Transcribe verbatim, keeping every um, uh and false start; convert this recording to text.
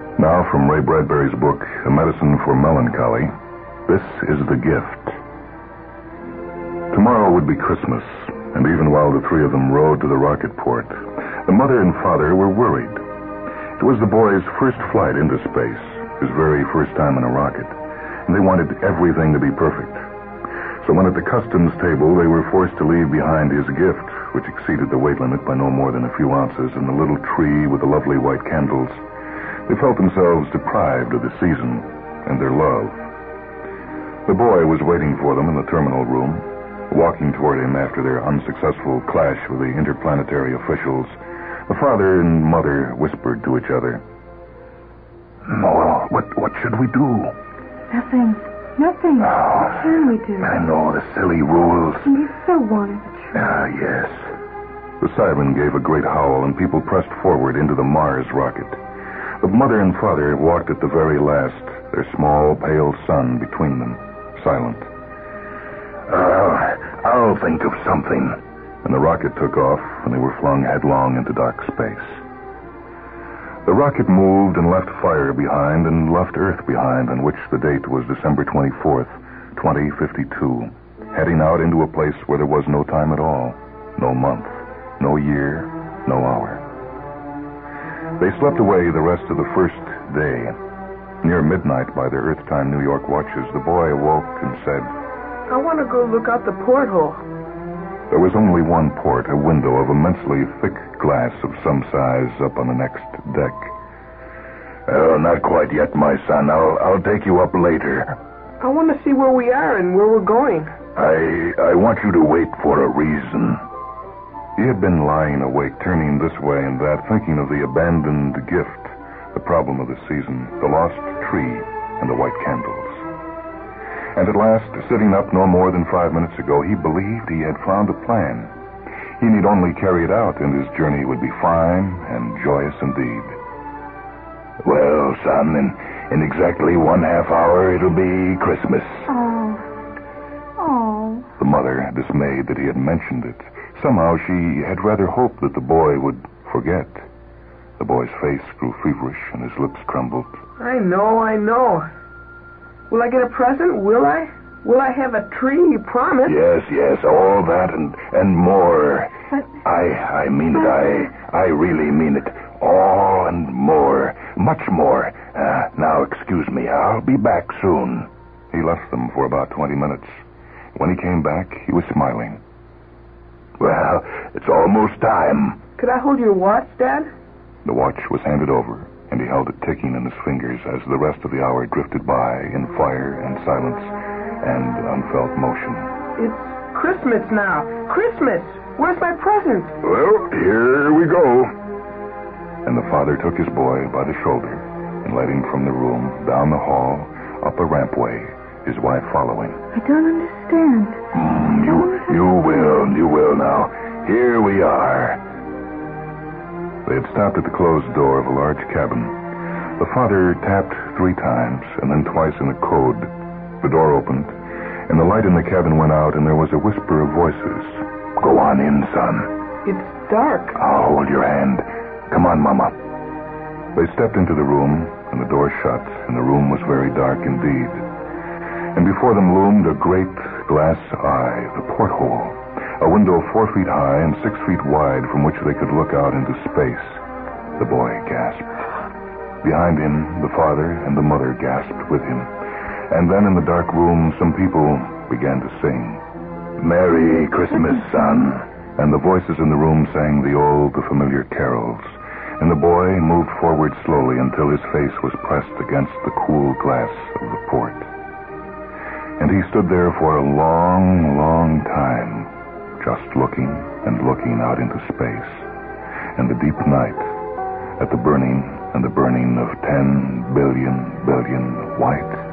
Now, from Ray Bradbury's book, A Medicine for Melancholy, this is The Gift. Tomorrow would be Christmas, and even while the three of them rode to the rocket port, the mother and father were worried. It was the boy's first flight into space, his very first time in a rocket, and they wanted everything to be perfect. So when at the customs table they were forced to leave behind his gift, which exceeded the weight limit by no more than a few ounces, and the little tree with the lovely white candles, they felt themselves deprived of the season and their love. The boy was waiting for them in the terminal room, walking toward him after their unsuccessful clash with the interplanetary officials. The father and mother whispered to each other. "Well, what, what should we do?" Nothing. Nothing. Oh, what can we do? I know, the silly rules. You so wanted the truth. Ah, yes. The siren gave a great howl, and people pressed forward into the Mars rocket. The mother and father walked at the very last, their small, pale son between them, silent. Uh, I'll think of something. And the rocket took off, and they were flung headlong into dark space. The rocket moved and left fire behind and left Earth behind, on which the date was December twenty-fourth, twenty fifty-two, heading out into a place where there was no time at all, no month, no year, no hour. They slept away the rest of the first day. Near midnight by the Earth-time New York watches, the boy awoke and said, "I want to go look out the porthole." There was only one port, a window of immensely thick glass of some size up on the next deck. Oh, not quite yet, my son. I'll, I'll take you up later. I want to see where we are and where we're going. I, I want you to wait for a reason. He had been lying awake, turning this way and that, thinking of the abandoned gift, the problem of the season, the lost tree, and the white candles. And at last, sitting up no more than five minutes ago, he believed he had found a plan. He need only carry it out, and his journey would be fine and joyous indeed. Well, son, in, in exactly one half hour, it'll be Christmas. Oh. Oh. The mother, dismayed that he had mentioned it. Somehow she had rather hoped that the boy would forget. The boy's face grew feverish and his lips trembled. I know, I know. Will I get a present? Will I? Will I have a tree? You promised. Yes, yes, all that and, and more. But... I, I mean it. I, I really mean it. All and more. Much more. Uh, now, excuse me. I'll be back soon. He left them for about twenty minutes. When he came back, he was smiling. Well, it's almost time. Could I hold your watch, Dad? The watch was handed over, and he held it ticking in his fingers as the rest of the hour drifted by in fire and silence and unfelt motion. It's Christmas now. Christmas! Where's my present? Well, here we go. And the father took his boy by the shoulder and led him from the room, down the hall, up a rampway, his wife following. I don't understand. Mm, you, you will, you will now. Here we are. They had stopped at the closed door of a large cabin. The father tapped three times, and then twice in a code. The door opened, and the light in the cabin went out, and there was a whisper of voices. Go on in, son. It's dark. I'll hold your hand. Come on, Mama. They stepped into the room, and the door shut, and the room was very dark indeed. And before them loomed a great glass eye, the porthole, a window four feet high and six feet wide from which they could look out into space. The boy gasped. Behind him, the father and the mother gasped with him. And then in the dark room, some people began to sing. Merry Christmas, son. And the voices in the room sang the old, the familiar carols. And the boy moved forward slowly until his face was pressed against the cool glass of the port. And he stood there for a long, long time, just looking and looking out into space, and the deep night, at the burning and the burning of ten billion billion white